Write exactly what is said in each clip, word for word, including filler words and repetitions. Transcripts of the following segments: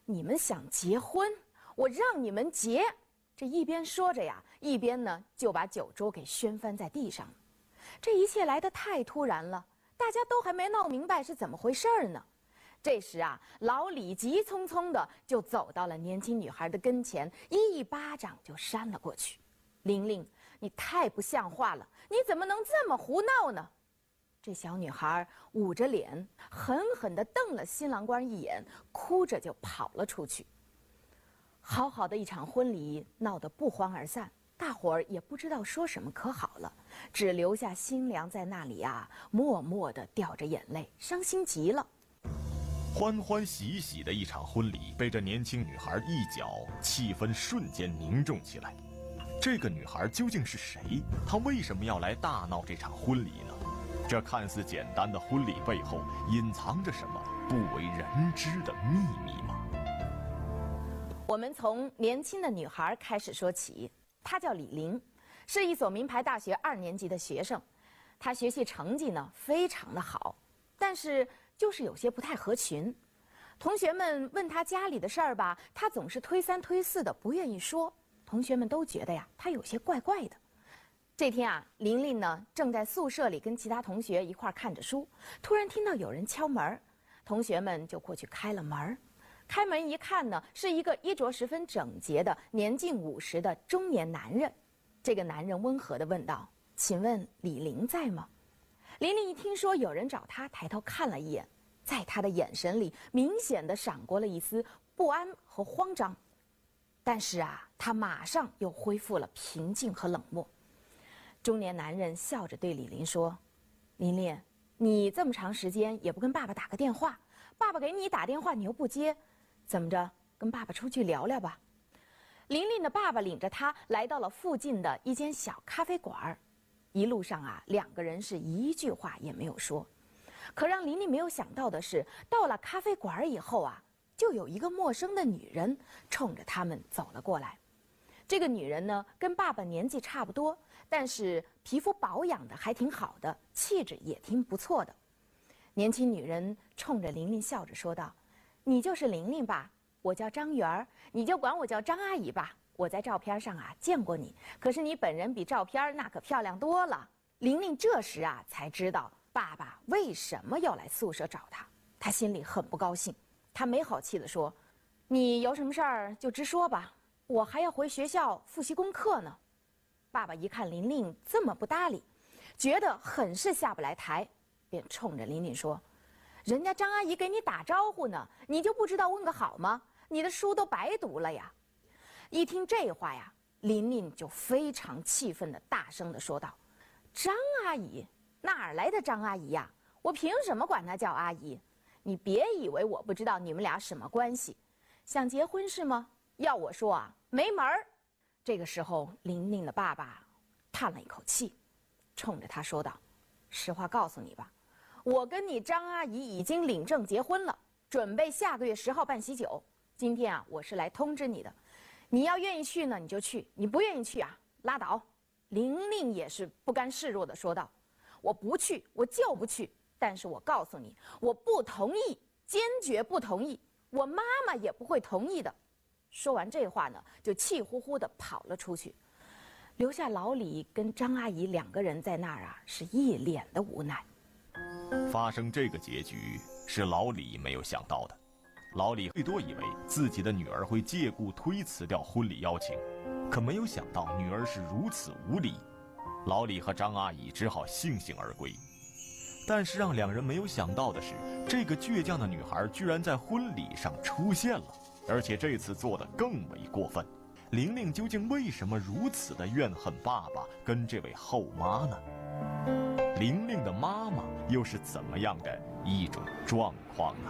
你们想结婚，我让你们结。这一边说着呀，一边呢就把酒桌给掀翻在地上。这一切来得太突然了，大家都还没闹明白是怎么回事儿呢。这时啊，老李急匆匆的就走到了年轻女孩的跟前，一巴掌就扇了过去。玲玲，你太不像话了，你怎么能这么胡闹呢？这小女孩捂着脸，狠狠地瞪了新郎官一眼，哭着就跑了出去。好好的一场婚礼闹得不欢而散，大伙儿也不知道说什么可好了，只留下新娘在那里啊，默默地掉着眼泪，伤心极了。 欢欢喜喜的一场婚礼被这年轻女孩一搅，气氛瞬间凝重起来。这个女孩究竟是谁？她为什么要来大闹这场婚礼呢？这看似简单的婚礼背后隐藏着什么不为人知的秘密吗？ 我们从年轻的女孩开始说起，她叫李玲，是一所名牌大学二年级的学生。她学习成绩呢非常的好，但是就是有些不太合群。同学们问她家里的事儿吧，她总是推三推四的，不愿意说。同学们都觉得呀，她有些怪怪的。这天啊，玲玲呢正在宿舍里跟其他同学一块看着书，突然听到有人敲门，同学们就过去开了门。开门一看呢，是一个衣着十分整洁的年近五十的中年男人。这个男人温和地问道：“请问李玲在吗？”玲玲一听说有人找她，抬头看了一眼，在她的眼神里明显地闪过了一丝不安和慌张。但是啊，她马上又恢复了平静和冷漠。中年男人笑着对李玲说：“玲玲，你这么长时间也不跟爸爸打个电话，爸爸给你打电话你又不接，怎么着，跟爸爸出去聊聊吧。”玲玲的爸爸领着她来到了附近的一间小咖啡馆，一路上啊，两个人是一句话也没有说。可让玲玲没有想到的是，到了咖啡馆以后啊，就有一个陌生的女人冲着他们走了过来。这个女人呢，跟爸爸年纪差不多，但是皮肤保养的还挺好的，气质也挺不错的。年轻女人冲着玲玲笑着说道：“你就是玲玲吧？我叫张媛儿，你就管我叫张阿姨吧。我在照片上啊见过你，可是你本人比照片那可漂亮多了。”玲玲这时啊才知道爸爸为什么要来宿舍找她，她心里很不高兴。她没好气地说：“你有什么事儿就直说吧，我还要回学校复习功课呢。”爸爸一看玲玲这么不搭理，觉得很是下不来台，便冲着玲玲说：“人家张阿姨给你打招呼呢，你就不知道问个好吗？你的书都白读了呀！”一听这话呀，玲玲就非常气愤地大声地说道：“张阿姨？哪儿来的张阿姨呀？我凭什么管她叫阿姨？你别以为我不知道你们俩什么关系，想结婚是吗？要我说啊，没门儿！”这个时候，玲玲的爸爸叹了一口气，冲着她说道：“实话告诉你吧，我跟你张阿姨已经领证结婚了，准备下个月十号办喜酒。今天啊，我是来通知你的。你要愿意去呢，你就去；你不愿意去啊，拉倒。”玲玲也是不甘示弱地说道：“我不去，我就不去。但是我告诉你，我不同意，坚决不同意，我妈妈也不会同意的。”说完这话呢，就气呼呼地跑了出去，留下老李跟张阿姨两个人在那儿啊，是一脸的无奈。 发生这个结局是老李没有想到的。老李最多以为自己的女儿会借故推辞掉婚礼邀请，可没有想到女儿是如此无礼。老李和张阿姨只好悻悻而归。但是让两人没有想到的是，这个倔强的女孩居然在婚礼上出现了，而且这次做得更为过分。玲玲究竟为什么如此的怨恨爸爸跟这位后妈呢？玲玲的妈妈又是怎么样的一种状况呢？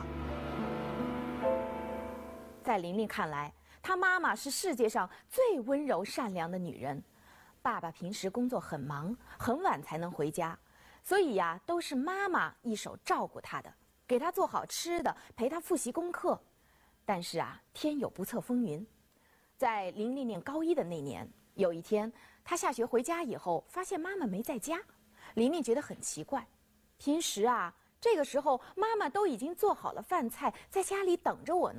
在玲玲看来，她妈妈是世界上最温柔善良的女人。爸爸平时工作很忙，很晚才能回家，所以呀，都是妈妈一手照顾她的，给她做好吃的，陪她复习功课。但是啊，天有不测风云，在玲玲念高一的那年，有一天，她下学回家以后，发现妈妈没在家。玲玲觉得很奇怪，平时啊，这个时候妈妈都已经做好了饭菜，在家里等着我呢，妈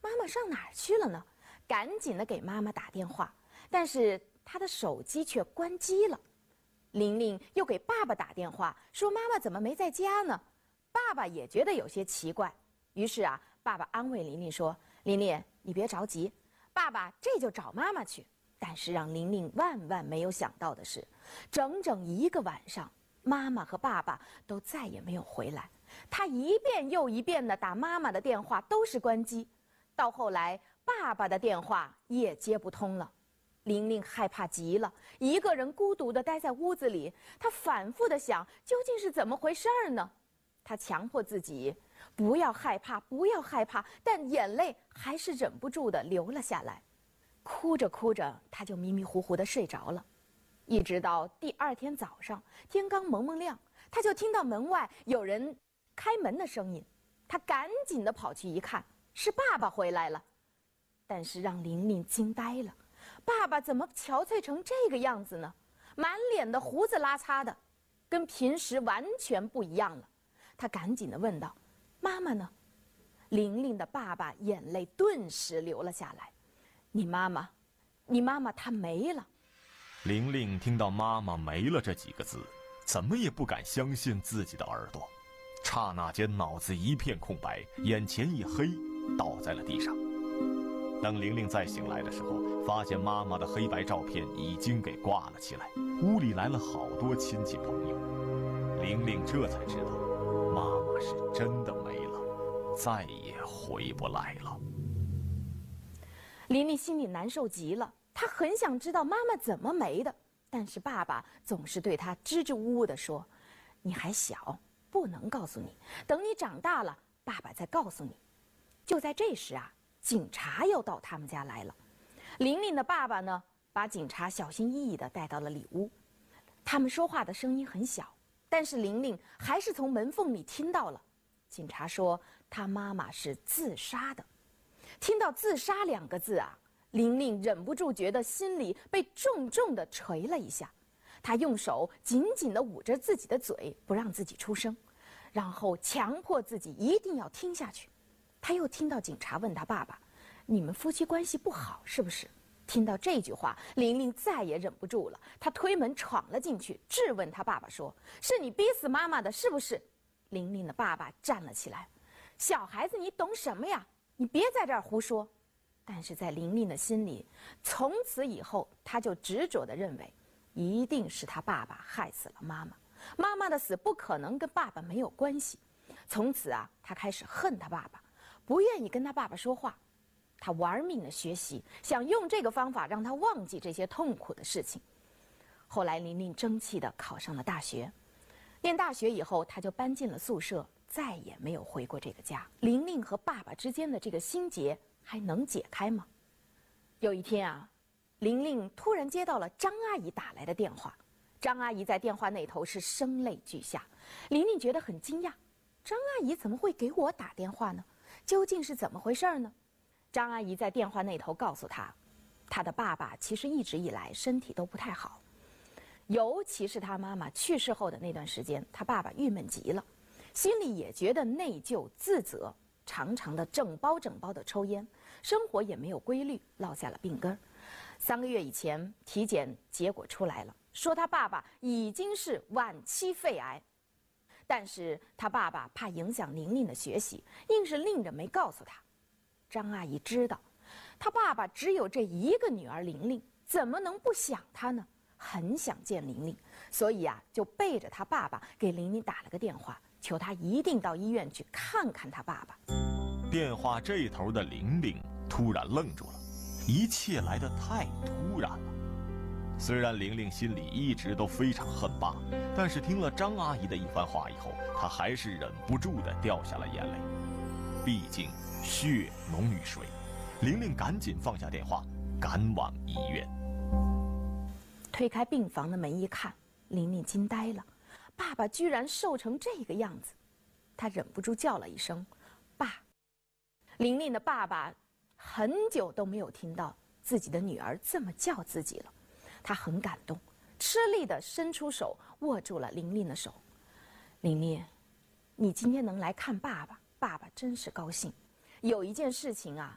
妈妈上哪儿去了呢？赶紧的给妈妈打电话，但是她的手机却关机了。玲玲又给爸爸打电话，说妈妈怎么没在家呢？爸爸也觉得有些奇怪，于是啊，爸爸安慰玲玲说：“玲玲，你别着急，爸爸这就找妈妈去。”但是让玲玲万万没有想到的是，整整一个晚上，妈妈和爸爸都再也没有回来。她一遍又一遍地打妈妈的电话，都是关机。到后来，爸爸的电话也接不通了。玲玲害怕极了，一个人孤独地待在屋子里，她反复地想，究竟是怎么回事儿呢？她强迫自己不要害怕，不要害怕，但眼泪还是忍不住地流了下来。哭着哭着，她就迷迷糊糊地睡着了。一直到第二天早上，天刚蒙蒙亮，她就听到门外有人开门的声音。她赶紧地跑去一看，是爸爸回来了。但是让玲玲惊呆了，爸爸怎么憔悴成这个样子呢？满脸的胡子拉碴的，跟平时完全不一样了。她赶紧地问道：“妈妈呢？”玲玲的爸爸眼泪顿时流了下来：“你妈妈，你妈妈她没了。” 玲玲听到妈妈没了这几个字，怎么也不敢相信自己的耳朵，刹那间脑子一片空白，眼前一黑，倒在了地上。等玲玲再醒来的时候，发现妈妈的黑白照片已经给挂了起来，屋里来了好多亲戚朋友。玲玲这才知道，妈妈是真的没了，再也回不来了。 玲玲心里难受极了，她很想知道妈妈怎么没的，但是爸爸总是对她支支吾吾地说：“你还小，不能告诉你，等你长大了，爸爸再告诉你。”就在这时啊，警察又到他们家来了。玲玲的爸爸呢，把警察小心翼翼地带到了里屋。他们说话的声音很小，但是玲玲还是从门缝里听到了。警察说她妈妈是自杀的。听到自杀两个字啊，玲玲忍不住觉得心里被重重地捶了一下。她用手紧紧地捂着自己的嘴，不让自己出声，然后强迫自己一定要听下去。她又听到警察问她爸爸：“你们夫妻关系不好是不是？”听到这句话，玲玲再也忍不住了，她推门闯了进去，质问她爸爸说：“是你逼死妈妈的，是不是？”玲玲的爸爸站了起来：“小孩子，你懂什么呀？你别在这儿胡说。”但是在玲玲的心里，从此以后，她就执着地认为，一定是她爸爸害死了妈妈，妈妈的死不可能跟爸爸没有关系。从此啊，她开始恨她爸爸，不愿意跟她爸爸说话。她玩命地学习，想用这个方法让她忘记这些痛苦的事情。后来，玲玲争气地考上了大学。念大学以后，她就搬进了宿舍，再也没有回过这个家。玲玲和爸爸之间的这个心结还能解开吗？有一天啊，玲玲突然接到了张阿姨打来的电话。张阿姨在电话那头是声泪俱下，玲玲觉得很惊讶，张阿姨怎么会给我打电话呢？究竟是怎么回事呢？张阿姨在电话那头告诉她，她的爸爸其实一直以来身体都不太好，尤其是她妈妈去世后的那段时间，她爸爸郁闷极了，心里也觉得内疚自责，常常的整包整包的抽烟，生活也没有规律，落下了病根儿。三个月以前，体检结果出来了，说他爸爸已经是晚期肺癌，但是他爸爸怕影响玲玲的学习，硬是拎着没告诉他。张阿姨知道，他爸爸只有这一个女儿玲玲，怎么能不想她呢？很想见玲玲，所以啊，就背着他爸爸给玲玲打了个电话，求他一定到医院去看看他爸爸。 电话这头的玲玲突然愣住了，一切来得太突然了。虽然玲玲心里一直都非常恨爸，但是听了张阿姨的一番话以后，她还是忍不住地掉下了眼泪。毕竟血浓于水，玲玲赶紧放下电话，赶往医院。 推开病房的门一看，玲玲惊呆了，爸爸居然瘦成这个样子。她忍不住叫了一声“爸”。玲玲的爸爸很久都没有听到自己的女儿这么叫自己了，他很感动，吃力地伸出手握住了玲玲的手。玲玲，你今天能来看爸爸，爸爸真是高兴。有一件事情啊，